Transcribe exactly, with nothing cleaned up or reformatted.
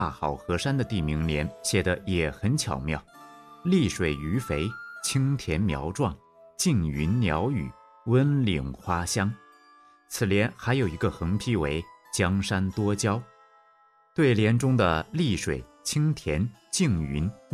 大好河山的地名联写得也很巧妙，丽水鱼肥，青田苗壮，静云鸟语，温岭花香。此联还有一个横批为江山多娇。对联中的丽水、青田、静云、